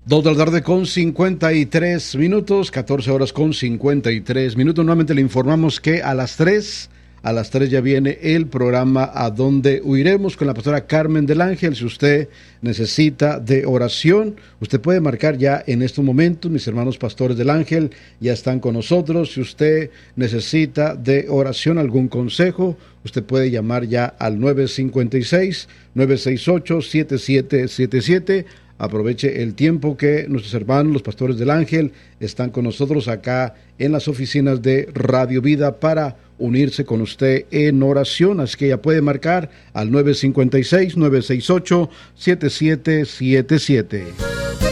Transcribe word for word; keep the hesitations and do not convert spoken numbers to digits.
Dos de la tarde con cincuenta y tres minutos, catorce horas con cincuenta y tres minutos. Nuevamente le informamos que a las tres, a las tres ya viene el programa A Dónde Huiremos con la pastora Carmen del Ángel. Si usted necesita de oración, usted puede marcar ya en estos momentos. Mis hermanos pastores del Ángel ya están con nosotros. Si usted necesita de oración, algún consejo, usted puede llamar ya al nueve cinco seis, nueve seis ocho, siete siete siete siete. Aproveche el tiempo que nuestros hermanos, los pastores del Ángel, están con nosotros acá en las oficinas de Radio Vida para unirse con usted en oración. Así que ya puede marcar al nueve cinco seis, nueve seis ocho, siete siete siete siete.